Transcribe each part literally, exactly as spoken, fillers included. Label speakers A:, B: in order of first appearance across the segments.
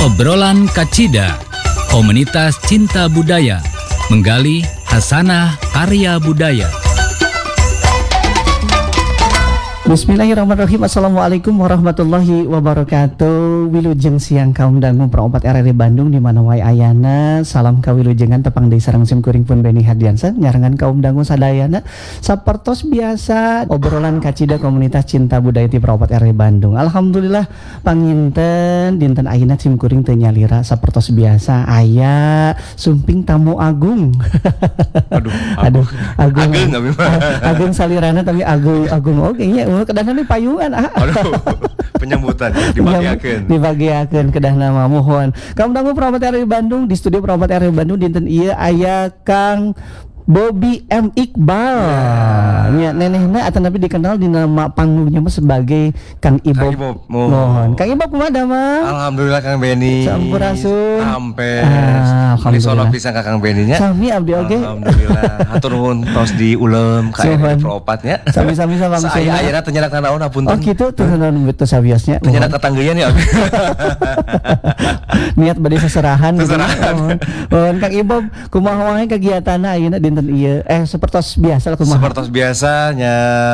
A: Obrolan Kacida, komunitas cinta budaya, menggali hasanah karya budaya.
B: Bismillahirrahmanirrahim. Assalamualaikum warahmatullahi wabarakatuh. Wilujeng siang kaum dangu peropat R R I Bandung di mana wae ayana. Salam kawilujengan tepang deui sareng simkuring pun Beni Hardiansa nyarengan kaum dangu sadayana sapertos biasa obrolan kacida komunitas cinta budaya ti peropat R R I Bandung. Alhamdulillah panginten dinten ayeuna simkuring teu nyalira sapertos biasa aya sumping tamu agung.
C: Aduh,
B: aduh, agung.
C: Agung,
B: agung salirana tapi agung agung oge nya. Kedahna nih payungan ah.
C: Aduh, penyambutan dibagiakeun.
B: Dibagiakeun kedahna mah mohon. Kaum dangu perawat R R I Bandung di studio perawat R R I Bandung dinten ieu aya Kang Bobby M. Iqbal. Ya, nenehna atau nabi dikenal di nama panggungnya mah sebagai Kang Ibob.
C: Kang Ibob.
B: Mohon. Kang Ibob kumaha mah?
C: Alhamdulillah Kang Beni.
B: Sampurasun.
C: Sampai
B: ah,
C: di sono pisan ka Kang Beni nya.
B: Sami abdi oge.
C: Alhamdulillah. Hatur nuhun tos diuleum ka R R I Peropatnya.
B: Sami-sami sama Bang.
C: Saya ayeuna teu nyerak naon hapunten.
B: Oh kitu teu naon betul sabiasnya.
C: Teu nyerak tetanggeun ya.
B: Niat bade seserahan.
C: Seserahan.
B: Mohon Kang Ibob kumaha wae kegiatanna ayeuna dinten ieu eh sepertos biasa lah kumaha.
C: Sepertos biasanya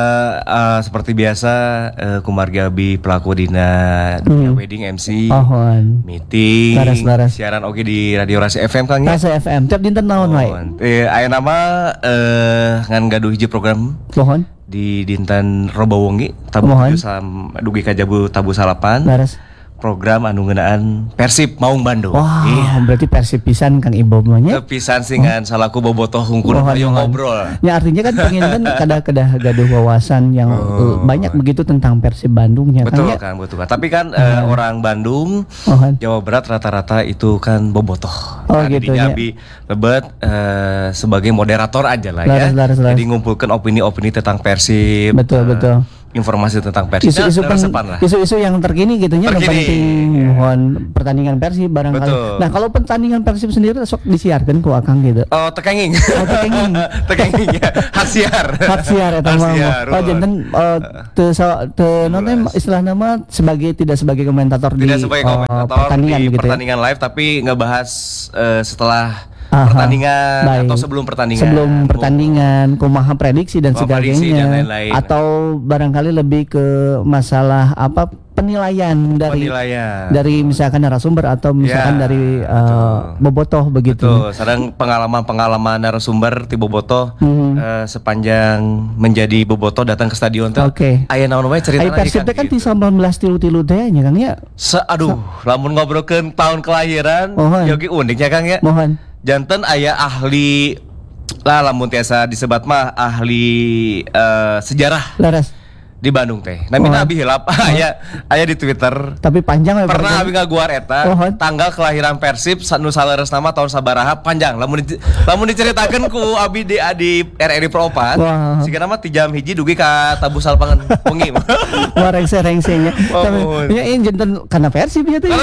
C: uh, seperti biasa uh, kumarga bi pelaku dina dunia hmm. wedding M C.
B: Ohon.
C: Meeting.
B: Laras-laras.
C: Siaran oge di Radio Rasi F M Kang ya.
B: Rasi F M. Tiap dinten naon wae?
C: Eh ayeuna mah eh ngan gaduh hiji program.
B: Mohon. Di
C: dinten Robowengi tabu sam dugi ka Jabu Tabu Salapan.
B: Laras.
C: Program anu ngeunaan Persib Maung Bandung.
B: Wah,
C: iya.
B: Berarti Persib pisan Kang Ibob mah nya.
C: Pisan singan oh. Salaku bobotoh hungkul ayo ngobrol.
B: Ya artinya kan pengen kan kada-kada gaduh wawasan yang oh. banyak begitu tentang Persib Bandungnya
C: betul,
B: kan.
C: Betul kan, betul kan. Tapi kan uh, orang Bandung, oh. Jawa Barat rata-rata itu kan bobotoh.
B: Oh
C: nah,
B: gitu ya.
C: Abi lebet uh, sebagai moderator aja lah ya.
B: Laras, laras, laras.
C: Jadi ngumpulkan opini-opini tentang Persib.
B: Betul, uh, betul.
C: Informasi tentang Persib.
B: Isu-isu, pen, isu-isu yang terkini gitunya yang penting mohon pertandingan Persib barangkali. Nah, kalau pertandingan Persib sendiri sok disiarkan ku Akang gitu.
C: Oh, tekenging.
B: Oh, tekenging.
C: Tekenging ya. Hak siar.
B: Hak siar eta mah. Oh, janten uh, teu teu non istilah nama sebagai tidak sebagai komentator
C: tidak
B: di
C: sebagai komentator
B: uh, pertandingan
C: di
B: gitu
C: pertandingan
B: ya?
C: live tapi ngebahas uh, setelah
B: Aha,
C: pertandingan baik. Atau sebelum pertandingan
B: sebelum pertandingan kumaha prediksi dan
C: oh,
B: sebagainya
C: dan lain-lain.
B: Atau barangkali lebih ke masalah apa penilaian dari
C: penilaian.
B: dari misalkan narasumber atau misalkan ya, dari uh, bobotoh begitu.
C: Betul. Sedang pengalaman-pengalaman narasumber ti bobotoh hmm. uh, sepanjang menjadi bobotoh datang ke stadion tuh.
B: Oke. Okay.
C: Aya naon wae cerita
B: lagi kan. kan ti sembilan belas tilu-tilu teh nya Kang ya.
C: Aduh, so. Lamun ngobrolkeun tahun kelahiran yogi uniknya Kang ya.
B: Mohon.
C: Janten aya ahli lah lamun tiasa disebat mah ahli uh, sejarah.
B: Laras.
C: Di Bandung teh. Namina abi hilap aya aya di Twitter.
B: Tapi panjang we.
C: Pernah abi ngaguar eta oh, tanggal kelahiran Persib nu saleresna mah tahun sabaraha panjang. Lamun di, lamun diceritakeun ku abi di di R R I Peropat. Sigana mah ti jam hiji dugi ka Tabu Salpangan wengi.
B: Wah rengse-rengsenya. Tapi ya ini janten kana Persib ya teh.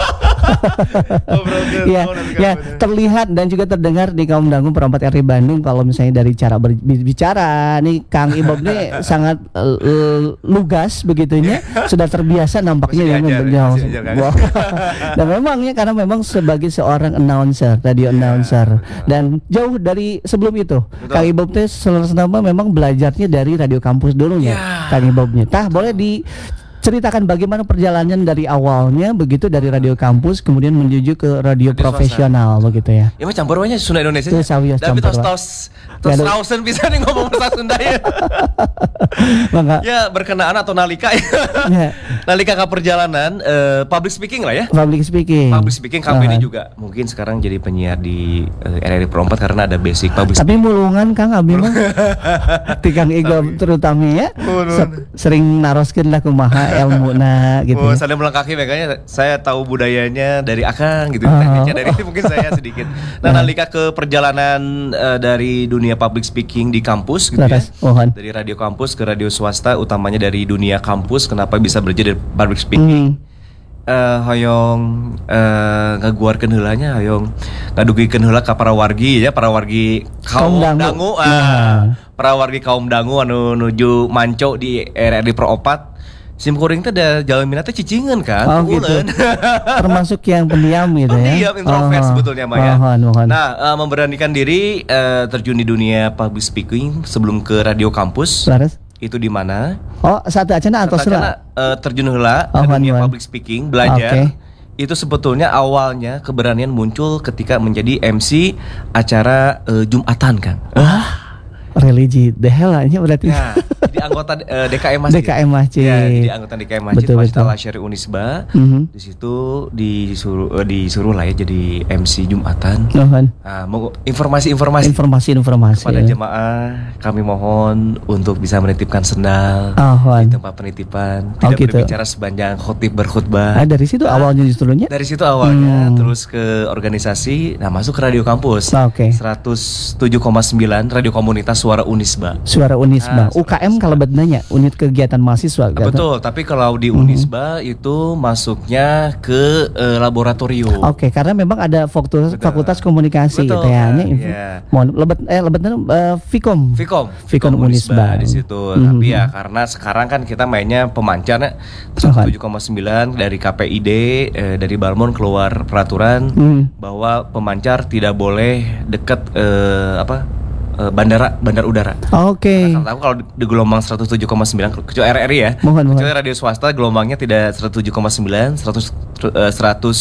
B: Oh, ya, ya terlihat dan juga terdengar di kaum dangu peropat R R I Bandung kalau misalnya dari cara berbicara nih Kang Ibob nih sangat uh, lugas begitunya sudah terbiasa nampaknya ya beliau. Wow. Dan memangnya karena memang sebagai seorang announcer, radio announcer dan jauh dari sebelum itu betul. Kang Ibob teh selama memang belajarnya dari radio kampus dulu ya, yeah. Kang Ibobnya. Tah boleh di ceritakan bagaimana perjalanan dari awalnya begitu dari radio kampus kemudian menuju ke radio, radio profesional swasta. Begitu ya.
C: Ya mah campur wae Sunda Indonesia.
B: Tapi
C: tos tos tos rausen bisa nih ngomong bahasa Sunda ya. Ya berkenaan atau nalika ya. Nalika ke perjalanan uh, public speaking lah ya.
B: Public speaking.
C: Public speaking Kang Beni juga mungkin sekarang jadi penyiar di uh, R R I Peropat karena ada basic public speaking.
B: Tapi mulungan Kang abi mah. Ti Kang Igob terutama ya. Sering naroskeun lah kumaha ilmuna gitu.
C: Oh, saya melengkapi makanya saya tahu budayanya dari Akang gitu. Oh. Tekniknya dari itu mungkin saya sedikit. Nah, nalika ke perjalanan uh, dari dunia public speaking di kampus gitu ya.
B: Oh,
C: dari radio kampus ke radio swasta utamanya dari dunia kampus kenapa bisa berjadi public speaking? Hmm. Uh, hoyong uh, ngaguarkeun heulanya hoyong ngadugikeun heula ka para wargi ya para wargi kaum, kaum dangu, dangu uh, nah. Para wargi kaum dangu anu nuju manco di R R I Peropat Simkuring teh ada jalan minatnya cicingan kan.
B: Oh gitu. Termasuk yang pendiam gitu ya.
C: Pendiam, introvert
B: oh,
C: sebetulnya Mah ya.
B: mohon, mohon.
C: Nah, uh, memberanikan diri uh, terjun di dunia public speaking sebelum ke radio kampus.
B: Laras?
C: Itu di mana?
B: Oh, saat acana atau
C: Saat
B: sela?
C: uh, terjun heula
B: Oh,
C: ke dunia
B: mohon.
C: public speaking, belajar.
B: Okay.
C: Itu sebetulnya awalnya keberanian muncul ketika menjadi M C acara uh, Jumatan, Kang.
B: Wah. Religi the hell nya berarti.
C: Ya, jadi anggota uh, D K M Masjid.
B: D K M Masjid.
C: Ya, jadi anggota D K M Masjid,
B: Betul,
C: Masjid
B: betul.
C: Al-Asyari Unisba.
B: Mhm.
C: Di situ disuruh uh, disuruh lah ya jadi M C Jumatan.
B: Mohon.
C: Nah, mau informasi-informasi
B: Informasi-informasi
C: kepada jemaah, kami mohon untuk bisa menitipkan sendal
B: Mohon.
C: di tempat penitipan,
B: Oh,
C: tidak
B: gitu.
C: berbicara sepanjang khotib berkhutbah.
B: Ah, dari situ awalnya justrunya.
C: Dari situ awalnya,
B: Hmm.
C: terus ke organisasi, nah masuk ke radio kampus.
B: Ah, oke.
C: seratus tujuh koma sembilan radio komunitas Suara Unisba.
B: Suara Unisba.
C: Ah,
B: U K M kalau bedanya unit kegiatan mahasiswa.
C: Ah, betul, tapi kalau di Unisba itu masuknya ke eh, laboratorium.
B: Oke, karena memang ada fakultas,
C: Betul.
B: fakultas komunikasi
C: Betul,
B: gitu ya.
C: Kak,
B: Nya info-
C: iya.
B: Mohon lebet eh lebetnya eh, Vkom.
C: Vkom,
B: Vkom Unisba.
C: di situ.
B: Mhm.
C: Tapi ya karena sekarang kan kita mainnya pemancarnya seratus tujuh koma sembilan dari K P I D, eh, dari Balmon keluar peraturan
B: Hmm.
C: bahwa pemancar tidak boleh dekat eh, apa eh, bandara bandar udara.
B: Oke.
C: Karena tahu kalau di, di gelombang seratus tujuh koma sembilan kecuali R R I ya.
B: Mohon, mohon.
C: Kecuali radio swasta gelombangnya tidak seratus tujuh koma sembilan, seratus eh, seratus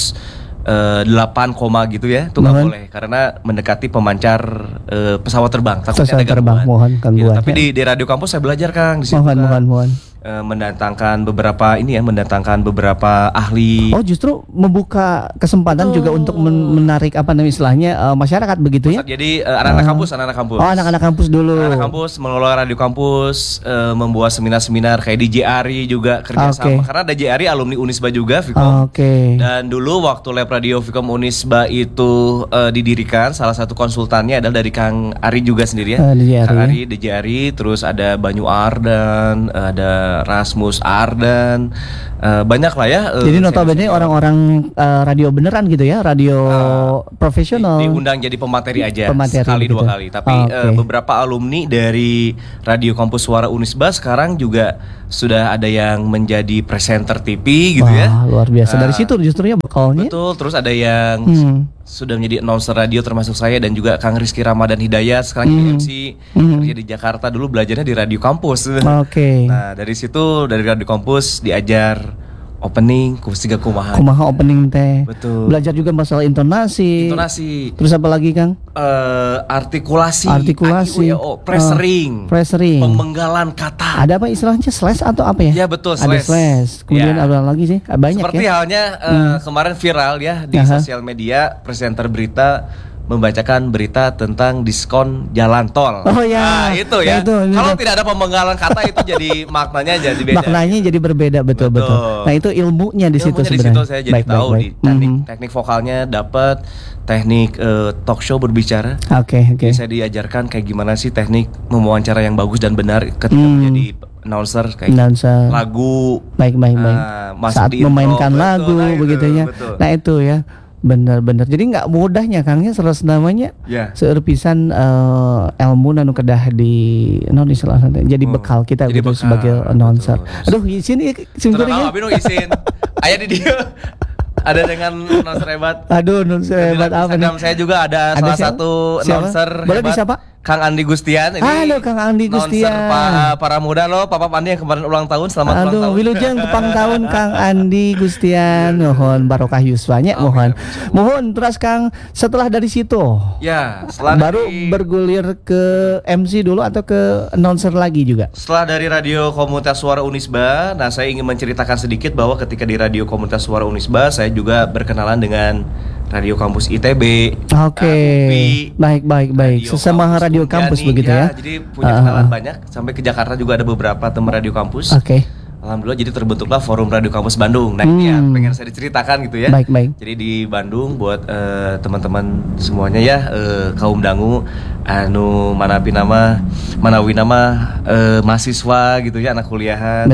C: eh, delapan, gitu ya. Itu nggak
B: Mohon.
C: boleh karena mendekati pemancar eh, pesawat terbang. Takutnya
B: Pesawat
C: ada
B: terbang,
C: gangguan.
B: mohon
C: Gitu,
B: gangguan,
C: tapi
B: ya.
C: di, di radio kampus saya belajar Kang di situ.
B: Mohon,
C: Kang.
B: mohon, mohon.
C: Eh, mendatangkan beberapa ini ya, mendatangkan beberapa ahli.
B: Oh, justru membuka kesempatan
C: Betul.
B: juga untuk men- menarik apa namanya istilahnya eh, masyarakat begitu ya.
C: Jadi eh, anak-anak
B: Ah.
C: kampus, anak-anak kampus.
B: Oh, anak-anak kampus dulu.
C: Anak kampus mengelola radio kampus, eh, membuat seminar-seminar kayak di J R I juga kerjasama.
B: Oke.
C: Karena ada J R I alumni Unisba juga, Vkom.
B: Oke.
C: Dan dulu waktu lab radio Vkom Unisba itu eh, didirikan, salah satu konsultannya adalah dari Kang Ari juga sendiri ya.
B: Eh, di J R I
C: Kang
B: ya.
C: Ari di J R I, terus ada Banyu Ardan, eh, ada Rasmus Ardan, eh, banyak lah ya. eh,
B: Jadi notabene
C: senior-senior.
B: orang-orang eh, radio beneran gitu ya, radio profesional.
C: Di- diundang jadi pemateri aja
B: Pemateri
C: sekali
B: begitu.
C: dua kali. Tapi
B: Oke.
C: eh, beberapa alumni dari Radio Kampus Suara Unisba sekarang juga sudah ada yang menjadi presenter T V gitu
B: Wah,
C: ya.
B: luar biasa. Dari
C: Ah,
B: situ justrunya bekalnya.
C: Betul. Terus ada yang
B: Hmm.
C: sudah menjadi announcer radio termasuk saya dan juga Kang Rizky Ramadan Hidayat sekarang jadi
B: Hmm.
C: M C
B: Hmm.
C: kerja di Jakarta, dulu belajarnya di Radio Kampus.
B: Oke.
C: Nah dari situ dari Radio Kampus diajar opening, kusiga kumaha.
B: Kumaha opening teh.
C: Betul.
B: Belajar juga masalah intonasi.
C: Intonasi,
B: Terus apa lagi, Kang?
C: eh, artikulasi,
B: Artikulasi.
C: A Q, E O, pressering,
B: Pressering.
C: pemenggalan kata.
B: Ada apa istilahnya slash atau apa ya?
C: Ya, betul,
B: Ada
C: slash.
B: slash. Kemudian
C: Ya.
B: ada lagi sih, banyak
C: Seperti
B: ya.
C: halnya eh, kemarin viral ya di
B: Aha.
C: sosial media, presenter berita membacakan berita tentang diskon jalan tol.
B: Oh, ya.
C: Nah, itu
B: Ya,
C: ya.
B: itu, itu.
C: Kalau tidak ada pemenggalan kata itu jadi maknanya jadi beda.
B: Maknanya jadi berbeda betul betul.
C: Betul.
B: Nah, itu ilmunya di situ
C: Ilmunya di
B: sebenarnya.
C: situ saya jadi
B: Baik,
C: tahu
B: baik,
C: di
B: baik.
C: teknik
B: Mhm.
C: teknik vokalnya dapat, teknik eh, talk show berbicara.
B: Oke, oke.
C: Jadi saya diajarkan kayak gimana sih teknik mewawancara yang bagus dan benar ketika
B: Hmm.
C: menjadi announcer kayak
B: Announcer.
C: lagu.
B: Baik, baik, baik.
C: Ah, masuk
B: Saat
C: di intro,
B: memainkan
C: betul,
B: lagu
C: nah itu,
B: begitu ya.
C: betul.
B: Nah, itu ya. Benar-benar. Jadi nggak mudahnya Kangnya seres namanya.
C: Ya.
B: Seueur pisan eh, ilmu nanu kedah di non istilah nanti. Jadi
C: Hmm.
B: bekal kita
C: Jadi
B: gitu
C: bekal,
B: sebagai announcer.
C: betul.
B: Aduh, sini
C: Tenang,
B: simkuringnya.
C: Abi nu izin. Aya di dia. Ada dengan announcer hebat.
B: Aduh, non
C: Di
B: hebat apa nih?
C: Instagram saya juga ada,
B: Ada
C: salah
B: siapa?
C: satu
B: Siapa?
C: announcer
B: Boleh
C: hebat.
B: disapa?
C: Kang Andi Gustian ini.
B: Halo, Kang Andi
C: announcer
B: Gustian.
C: pa- para muda loh, Papa Andi yang kemarin ulang tahun, selamat ulang
B: Aduh,
C: tahun.
B: wilujeng kepang tahun Kang Andi Gustian. Mohon barokah yuswanya,
C: Amin,
B: mohon.
C: amin, insyaallah.
B: Mohon terus Kang, setelah dari situ
C: Ya, setelah
B: baru
C: dari,
B: bergulir ke M C dulu atau ke announcer lagi juga?
C: setelah dari Radio Komunitas Suara Unisba, nah saya ingin menceritakan sedikit bahwa ketika di Radio Komunitas Suara Unisba, saya juga berkenalan dengan Radio Kampus I T B.
B: Oke.
C: uh, U P I,
B: Baik, baik, baik.
C: Radio
B: Sesama
C: Kampus
B: radio
C: Unjani,
B: kampus begitu ya.
C: Jadi punya
B: Ah,
C: kenalan
B: ah, ah.
C: banyak. Sampai ke Jakarta juga ada beberapa teman radio kampus.
B: Oke.
C: Alhamdulillah jadi terbentuklah Forum Radio Kampus Bandung. Nah ini yang
B: Hmm.
C: pengen saya diceritakan gitu ya.
B: Baik, baik.
C: Jadi di Bandung buat eh, teman-teman semuanya ya, eh, kaum dangu anu manapi nama manawi nama eh, mahasiswa gitu ya, anak kuliahan.
B: Betul.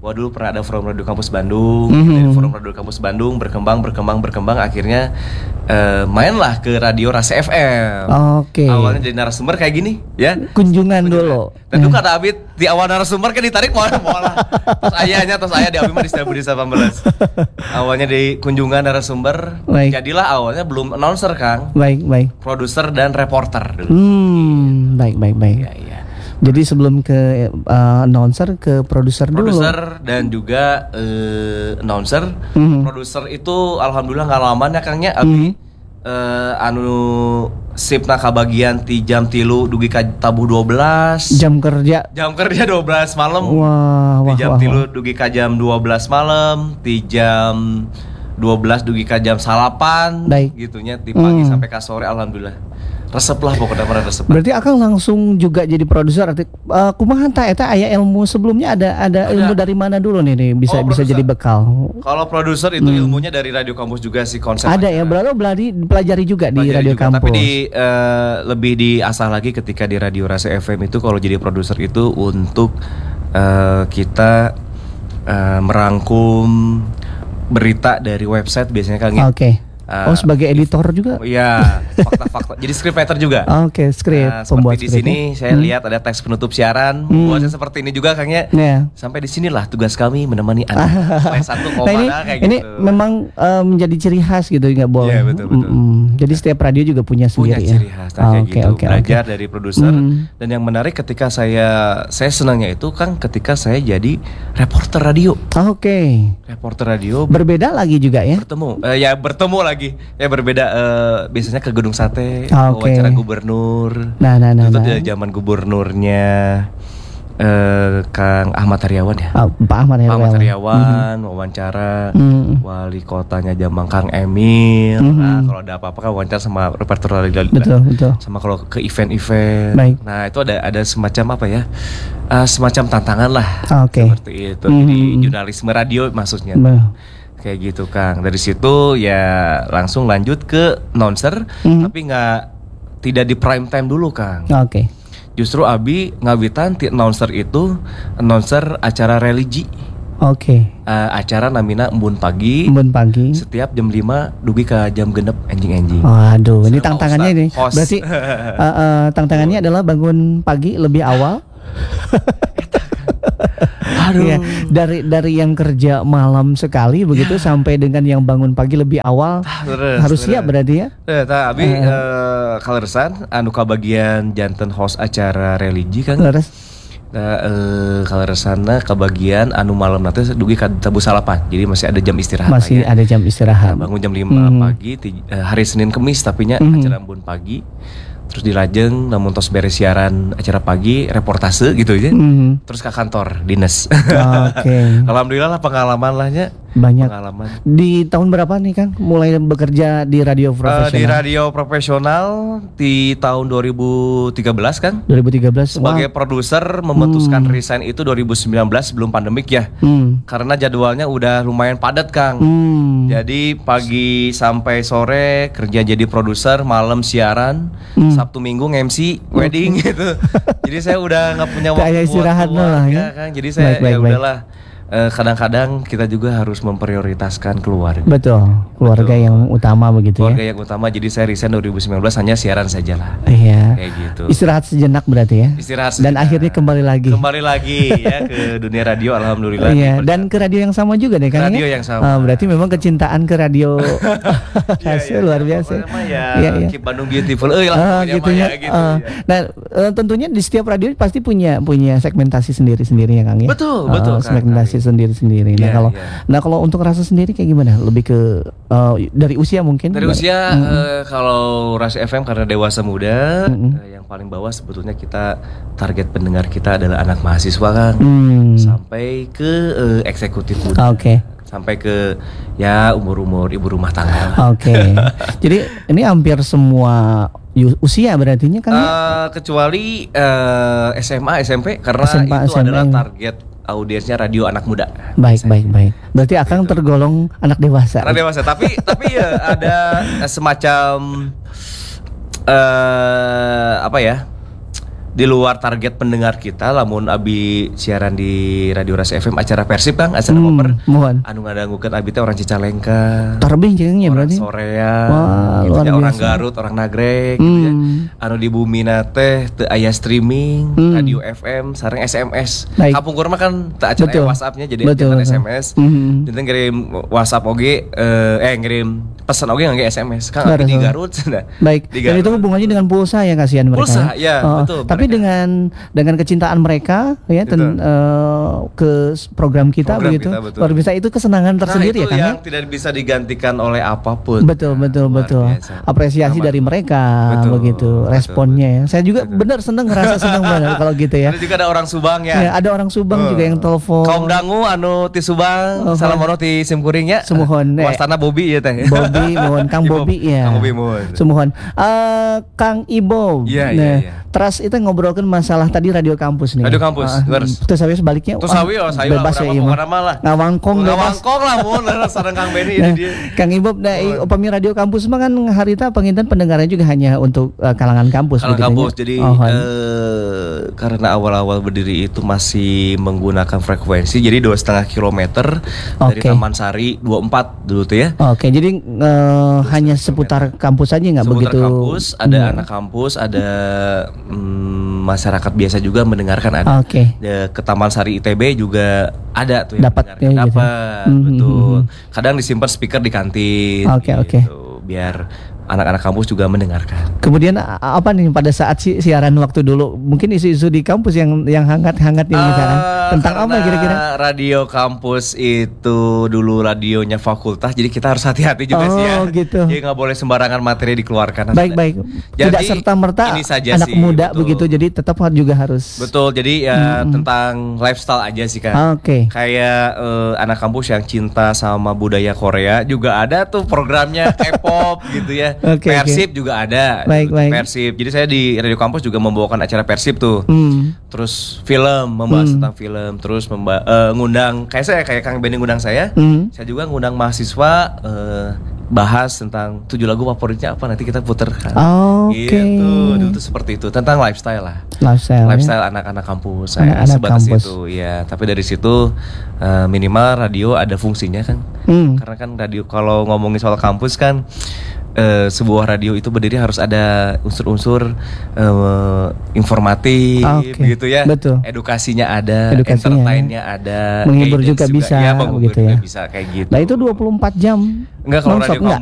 C: Wah dulu pernah ada forum Radio Kampus Bandung,
B: Mm-hmm.
C: dari forum Radio Kampus Bandung berkembang, berkembang, berkembang, akhirnya uh, mainlah ke Radio Rasa F M.
B: Oke.
C: Awalnya jadi narasumber kayak gini, ya.
B: Kunjungan, Kunjungan. dulu.
C: Tentu kata Abid di awal narasumber kan ditarik mau lah. Terus ayahnya, terus ayah di Abid mah di Setiap Budi delapan belas. Awalnya di kunjungan narasumber, baik. Jadilah awalnya belum announcer Kang.
B: Baik, baik.
C: Produser dan reporter dulu.
B: Hmm, baik, baik, baik.
C: Iya, iya.
B: Jadi sebelum ke uh, announcer ke produser dulu.
C: Produser dan juga uh, announcer. Mm-hmm. Produser itu alhamdulillah nggak lama ya Kangnya. Abi mm-hmm. uh, anu sipna kabagian ti jam tilu dugi ka tabuh dua belas.
B: Jam kerja.
C: Jam kerja dua belas malam.
B: Wah,
C: Ti
B: wah,
C: jam
B: wah,
C: tilu
B: wah.
C: dugi ka jam dua belas malam. Ti jam dua belas dugi ka jam salapan.
B: Baik.
C: Gitunya ti pagi
B: mm.
C: sampai ka sore alhamdulillah. Resep lah pokoknya pada resep.
B: Berarti Akang langsung juga jadi produser. Uh, kumaha ta eta aya ilmu sebelumnya ada ada, ada. ilmu dari mana dulu nih, nih bisa oh, bisa jadi bekal.
C: Kalau produser itu hmm. ilmunya dari Radio Kampus juga sih konsep.
B: Ada ya, berarti beladi pelajari juga pelajari di Radio juga, Kampus.
C: Tapi di uh, lebih diasah lagi ketika di Radio Rasa F M itu kalau jadi produser itu untuk uh, kita uh, merangkum berita dari website biasanya Kang ya.
B: Oke. Okay. Uh, oh sebagai editor juga?
C: Iya, fakta-fakta. Jadi scriptwriter juga.
B: Oke, okay, script.
C: Nah, pembuat di sini saya hmm. lihat ada teks penutup siaran. Hmm. Buatnya seperti ini juga Kang ya. Yeah. Sampai di sinilah tugas kami menemani Anda. Sampai satu koma
B: nah, ini,
C: kayak
B: ini
C: gitu.
B: memang uh, menjadi ciri khas gitu nggak boleh.
C: Iya betul betul.
B: Mm-hmm. Jadi setiap radio juga punya sendiri
C: punya
B: ya.
C: ciri khas nah,
B: oh,
C: kayak
B: okay,
C: gitu.
B: Okay,
C: Belajar
B: okay.
C: dari produser
B: mm.
C: dan yang menarik ketika saya saya senangnya itu Kang ketika saya jadi reporter radio.
B: Oke. Okay.
C: Reporter radio.
B: Berbeda lagi juga ya.
C: Bertemu. Uh, ya bertemu lagi. Ya berbeda. Uh, biasanya ke Gedung Sate,
B: okay.
C: wawancara gubernur.
B: Nah, nah, nah.
C: Itu
B: nah.
C: dari zaman gubernurnya uh, Kang Ahmad Heriawan ya.
B: Oh, Pak Ahmad Heriawan.
C: Ahmad Heriawan mm-hmm. wawancara mm-hmm. wali kotanya Jamang Kang Emil. Mm-hmm. Nah, kalau ada apa-apa kan wawancara sama reporter radio.
B: Betul, betul.
C: Sama kalau ke event-event.
B: Baik.
C: Nah, itu ada ada semacam apa ya? Uh, semacam tantangan lah.
B: Okay.
C: Seperti itu. Mm-hmm. Jadi jurnalisme radio maksudnya.
B: Bah.
C: Kayak gitu Kang. Dari situ ya langsung lanjut ke announcer, mm-hmm. tapi nggak tidak di prime time dulu Kang.
B: Oke. Okay.
C: Justru Abi ngawitan ti announcer itu announcer acara religi.
B: Oke. Okay.
C: Uh, acara namina Embun Pagi.
B: Embun Pagi.
C: Setiap jam lima dugi ke jam genep enjing-enjing.
B: Waduh, ini
C: sama
B: tantangannya
C: Ustaz,
B: ini.
C: Host.
B: Berarti uh, uh, tantangannya adalah bangun pagi lebih awal. Aduh. Ya, dari dari yang kerja malam sekali begitu ya. Sampai dengan yang bangun pagi lebih awal terus, harus terus. Siap berarti ya.
C: Eh, tapi uh, uh, kaleresan anu kabagian janten host acara religi kan.
B: Terus.
C: Nah, uh, kaleresana kabagian anu malam nanti dugi ka tabu salapan. Jadi masih ada jam istirahat.
B: Masih ya. Ada jam istirahat.
C: Nah, bangun jam lima hmm. pagi ti, uh, hari Senin Kemis tapi nya hmm. acara Embun Pagi. Terus dilajeng namun tos beres siaran acara pagi reportase gitu ya. Mm-hmm. Terus ke kantor dinas. Oke. Okay. Alhamdulillah lah pengalaman lahnya
B: banyak.
C: Pengalaman.
B: Di tahun berapa nih Kang mulai bekerja di radio profesional? Uh,
C: di radio profesional di tahun dua ribu tiga belas Kang.
B: dua ribu tiga belas.
C: Sebagai wow. produser memutuskan hmm. resign itu dua ribu sembilan belas sebelum pandemik ya. Hmm. Karena jadwalnya udah lumayan padat Kang. Hmm. Jadi pagi sampai sore kerja jadi produser, malam siaran. Hmm. Sabtu Minggu nge-M C wedding gitu. Jadi saya udah nggak punya waktu buat
B: istirahat lah ya.
C: Kan. Jadi saya baik, baik, ya udahlah. Uh, kadang-kadang kita juga harus memprioritaskan keluarga.
B: Betul, keluarga Betul. yang utama begitu
C: keluarga
B: ya.
C: Keluarga yang utama. Jadi saya resign dua ribu sembilan belas hanya siaran saja lah.
B: Iya.
C: Kayak gitu.
B: Istirahat sejenak berarti ya.
C: Istirahat sejenak.
B: Dan akhirnya kembali lagi.
C: Kembali lagi ya ke dunia radio alhamdulillah.
B: Iya. Dan ke radio yang sama juga deh kan.
C: Radio
B: ya?
C: yang sama.
B: Uh, berarti memang kecintaan ke radio
C: ya, ya,
B: luar biasa.
C: Ya, ya, ya. Keep Bandung Beautiful. Eh lah.
B: Uh, gitu ya. Gitu, uh, ya. Nah uh, tentunya di setiap radio pasti punya punya segmentasi sendiri-sendiri ya Kang ya.
C: Betul,
B: uh,
C: betul.
B: Segmentasi sendiri-sendiri. Nah, yeah, kalau yeah. nah kalau untuk rasa sendiri kayak gimana? Lebih ke uh, dari usia mungkin?
C: Dari usia mm-hmm. uh, kalau Rasa F M karena dewasa muda, mm-hmm. uh, yang paling bawah sebetulnya kita target pendengar kita adalah anak mahasiswa kan, mm. sampai ke uh, eksekutif muda.
B: Oke. Okay.
C: Sampai ke ya umur-umur ibu rumah tangga.
B: Oke. Okay. Jadi ini hampir semua usia berartinya kan?
C: Uh, kecuali uh, S M A, S M P karena S M A, itu S M A adalah target audiensnya radio anak muda.
B: Baik, baik, baik. Berarti Akang gitu. Tergolong anak dewasa.
C: Anak dewasa, tapi tapi ya ada semacam uh, apa ya? di luar target pendengar kita, lamun abi siaran di Radio Ras F M acara Persib Kang, acara
B: Hmm,
C: momer
B: mohon.
C: anu ngadanggukeun abi teh orang Cicalengka,
B: Tarbing cengnya
C: orang
B: berarti.
C: Soreang,
B: Wah,
C: gitu
B: luar
C: ya, orang
B: biasa.
C: Garut, orang Nagreg gitu ya.
B: Hmm.
C: Anu di bumina teh teu aya streaming,
B: Hmm.
C: radio F M, sareng S M S.
B: Baik.
C: Kapungkur mah kan teu acan
B: Betul.
C: aya WhatsApp-nya jadi
B: Betul,
C: jangan
B: betul.
C: S M S.
B: Hmm.
C: Dinten ngirim WhatsApp oge eh, eh ngirim pesan oge ngangge S M S. Kang
B: Betul.
C: abi di Garut cenah.
B: Baik.
C: Di
B: Dan itu
C: Garut.
B: hubungannya dengan pulsa ya, kasihan mereka.
C: Pulsa, ya,
B: Oh,
C: betul,
B: Tapi
C: mereka.
B: dengan dengan kecintaan mereka ya ten,
C: Betul.
B: eh, ke s- program kita
C: Program
B: begitu.
C: kita, betul.
B: Luar biasa, itu kesenangan tersendiri
C: nah,
B: ya
C: itu
B: Kang.
C: yang
B: ya?
C: tidak bisa digantikan oleh apapun.
B: Betul betul
C: Luar
B: betul.
C: biasa.
B: Apresiasi
C: Amat.
B: dari mereka
C: Betul,
B: begitu
C: betul,
B: responnya ya. Saya juga
C: betul.
B: benar senang, ngerasa senang banget kalau gitu ya.
C: Ada juga ada orang Subang ya.
B: Ya, ada orang Subang
C: Eh,
B: juga yang telepon.
C: Kaum dangu anu ti Subang,
B: Oh,
C: salam ono ti Simkuringnya.
B: Sumuhun, eh.
C: Wastana Bobi ya teh.
B: Bobby, mohon Kang
C: Ibob.
B: Bobby ya.
C: Kang Bobby mohon.
B: Sumuhun. Eh, Kang Ibo.
C: Iya, iya,
B: Nah,
C: iya.
B: Terus itu ngobrolkan masalah tadi radio kampus nih.
C: Radio kampus,
B: Ah,
C: terus.
B: terus saya sebaliknya.
C: Terus
B: wah,
C: sawi oh saya
B: bebas ya
C: urang
B: iya
C: mah
B: mah.
C: pokona mah lah.
B: Ngawangkong bebas.
C: Ngawangkong lah mun sareng Kang Benny
B: Nah,
C: ini dia.
B: Kang Ibob, nah, i- upami radio kampus mah kan harita penginten pendengarannya juga hanya untuk eh, kalangan kampus.
C: Kalau
B: begitu
C: kampus
B: ya?
C: jadi
B: Oh, han.
C: eh, karena awal-awal berdiri itu masih menggunakan frekuensi jadi dua setengah kilometer dari
B: Oke.
C: Taman Sari dua puluh empat dulu tuh ya.
B: Oke, jadi eh, hanya seputar kampus saja nggak
C: Seputar
B: begitu?
C: kampus, ada
B: Hmm.
C: anak kampus, ada mm, masyarakat biasa juga mendengarkan ada.
B: Oke.
C: Ya, ke Taman Sari I T B juga ada tuh yang
B: Dapat
C: mendengarkan.
B: ya, gitu.
C: Dapat,
B: Hmm,
C: betul.
B: hmm,
C: Kadang disimpan speaker di kantin.
B: Oke, oke.
C: gitu, biar anak-anak kampus juga mendengarkan.
B: Kemudian a- apa nih pada saat si siaran waktu dulu? Mungkin isu-isu di kampus yang yang hangat-hangat nih misalkan.
C: Eh,
B: Tentang apa
C: karena
B: kira-kira?
C: Radio kampus itu dulu radionya fakultas, jadi kita harus hati-hati juga sih ya.
B: Oh, gitu.
C: Jadi nggak boleh sembarangan materi dikeluarkan.
B: Baik-baik.
C: Jadi,
B: Tidak serta-merta
C: ini saja
B: anak
C: sih,
B: muda
C: betul.
B: begitu, jadi tetap juga harus.
C: Betul, jadi ya tentang lifestyle aja sih kan.
B: Ah, oke.
C: Kayak eh, anak kampus yang cinta sama budaya Korea juga ada tuh programnya K-pop gitu ya.
B: Oke,
C: Persib juga ada.
B: Baik,
C: gitu,
B: baik.
C: Persib. Jadi saya di Radio Kampus juga membawakan acara Persib tuh.
B: Hmm.
C: Terus film, membahas
B: Hmm.
C: tentang film, terus memba- eh, ngundang kayak saya kayak Kang Benny ngundang saya.
B: Hmm.
C: Saya juga ngundang mahasiswa eh, bahas tentang tujuh lagu favoritnya apa, nanti kita puter kan.
B: Oke.
C: Gitu. Dulu tuh seperti itu, tentang lifestyle lah.
B: Lifestyle. ya.
C: Lifestyle anak-anak kampus saya
B: Anak-anak
C: sebatas
B: kampus.
C: itu ya. Tapi dari situ eh, minimal radio ada fungsinya kan.
B: Hmm.
C: Karena kan radio kalau ngomongin soal kampus kan eh, sebuah radio itu berdiri harus ada unsur-unsur eh, informatif
B: Oke,
C: gitu ya.
B: betul.
C: Edukasinya ada,
B: Edukasinya,
C: entertainnya ada,
B: menghibur
C: guidance
B: juga bisa,
C: ya, menghibur
B: begitu
C: juga
B: ya.
C: bisa kayak gitu.
B: Nah itu dua puluh empat jam.
C: Enggak, kalau
B: non-stop,
C: radio
B: enggak?